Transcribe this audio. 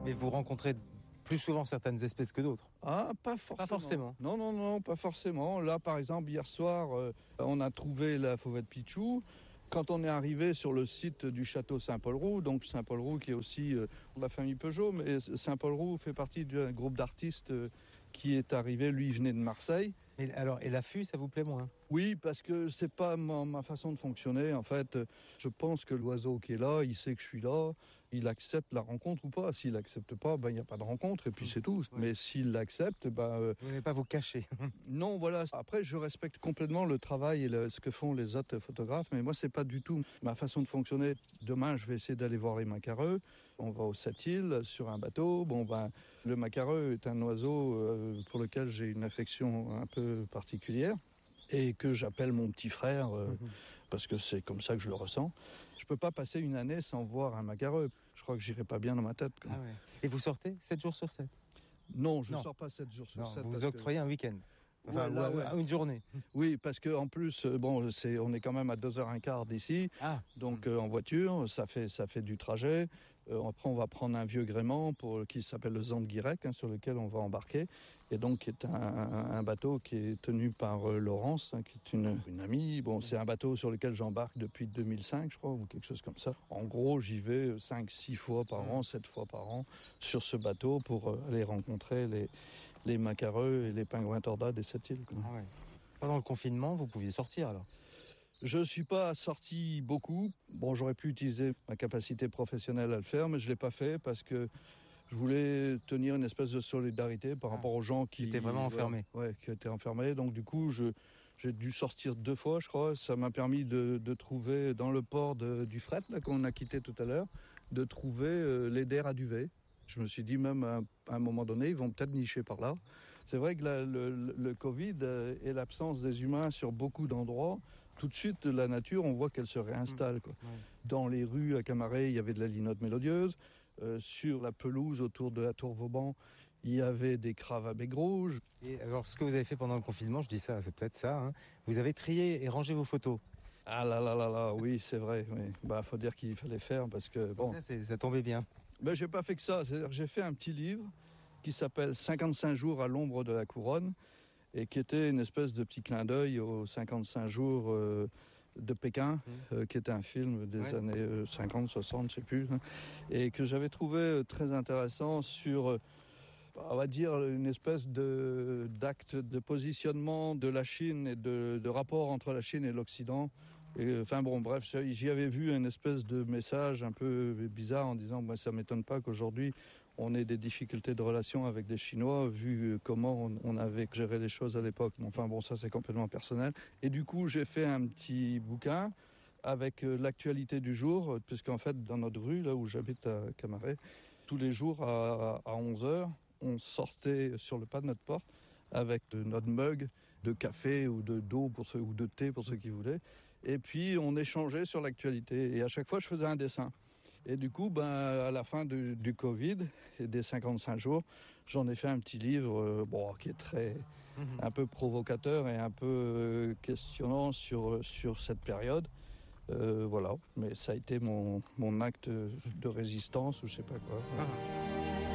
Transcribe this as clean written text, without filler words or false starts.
Mais vous rencontrez plus souvent certaines espèces que d'autres? Ah, pas forcément. Pas forcément. Non, pas forcément. Là, par exemple, hier soir, on a trouvé la fauvette Pichou. Quand on est arrivé sur le site du château Saint-Paul-Roux, donc Saint-Paul-Roux qui est aussi de la famille Peugeot, mais Saint-Paul-Roux fait partie d'un groupe d'artistes qui est arrivé, lui il venait de Marseille. Mais alors, et l'affût, ça vous plaît moins? Oui, parce que c'est pas ma façon de fonctionner. En fait, je pense que l'oiseau qui est là, il sait que je suis là, il accepte la rencontre ou pas. S'il l'accepte pas, il n'y a pas de rencontre et puis c'est tout. Ouais. Mais s'il l'accepte, vous n'allez pas vous cacher. Non, voilà. Après, je respecte complètement le travail et ce que font les autres photographes, mais moi, c'est pas du tout ma façon de fonctionner. Demain, je vais essayer d'aller voir les macareux. On va aux Sept-Îles sur un bateau. Le macareux est un oiseau pour lequel j'ai une affection un peu particulière. Et que j'appelle mon petit frère, parce que c'est comme ça que je le ressens. Je peux pas passer une année sans voir un macareux. Je crois que j'irai pas bien dans ma tête. Ah ouais. Et vous sortez 7 jours sur 7? Non, je ne sors pas 7 jours sur 7. Vous octroyez un week-end? Enfin, une journée. Oui, parce qu'en plus, on est quand même à 2h15 d'ici. Ah. Donc en voiture, ça fait du trajet. Après, on va prendre un vieux gréement qui s'appelle le Zandguirec, sur lequel on va embarquer. Et donc, qui est un bateau qui est tenu par Laurence, qui est une amie. C'est un bateau sur lequel j'embarque depuis 2005, je crois, ou quelque chose comme ça. En gros, j'y vais 5-6 fois par an, 7 fois par an, sur ce bateau pour aller rencontrer les macareux et les pingouins tordas des Sept-Îles. Ah ouais. Pendant le confinement, vous pouviez sortir alors? Je ne suis pas sorti beaucoup. J'aurais pu utiliser ma capacité professionnelle à le faire, mais je ne l'ai pas fait parce que je voulais tenir une espèce de solidarité par rapport aux gens qui étaient vraiment enfermés. Qui étaient enfermés. Donc du coup, j'ai dû sortir 2 fois, je crois. Ça m'a permis de trouver dans le port du fret là, qu'on a quitté tout à l'heure, de trouver les der à duvet. Je me suis dit même à un moment donné, ils vont peut-être nicher par là. C'est vrai que le Covid et l'absence des humains sur beaucoup d'endroits, tout de suite, la nature, on voit qu'elle se réinstalle. Quoi. Ouais. Dans les rues à Camaret, il y avait de la linotte mélodieuse. Sur la pelouse autour de la Tour Vauban, il y avait des craves à bec rouge. Et alors, ce que vous avez fait pendant le confinement, je dis ça, c'est peut-être ça, vous avez trié et rangé vos photos. Ah là, oui, c'est vrai. Oui. Faut dire qu'il fallait faire parce que... Ça tombait bien. J'ai pas fait que ça. C'est-à-dire que j'ai fait un petit livre qui s'appelle « 55 jours à l'ombre de la couronne » et qui était une espèce de petit clin d'œil aux 55 jours de Pékin, qui était un film des années 50, 60, je sais plus, et que j'avais trouvé très intéressant sur, on va dire, une espèce d'acte de positionnement de la Chine et de rapport entre la Chine et l'Occident. Et, bref, j'y avais vu une espèce de message un peu bizarre en disant ça m'étonne pas qu'aujourd'hui on ait des difficultés de relation avec les Chinois vu comment on avait géré les choses à l'époque. Ça c'est complètement personnel. Et du coup j'ai fait un petit bouquin avec l'actualité du jour, puisqu'en fait dans notre rue, là où j'habite à Camaret, tous les jours à 11h, on sortait sur le pas de notre porte avec notre mug de café ou d'eau ou de thé pour ceux qui voulaient. Et puis, on échangeait sur l'actualité. Et à chaque fois, je faisais un dessin. Et du coup, à la fin du Covid et des 55 jours, j'en ai fait un petit livre qui est un peu provocateur et un peu questionnant sur cette période. Mais ça a été mon acte de résistance ou je sais pas quoi.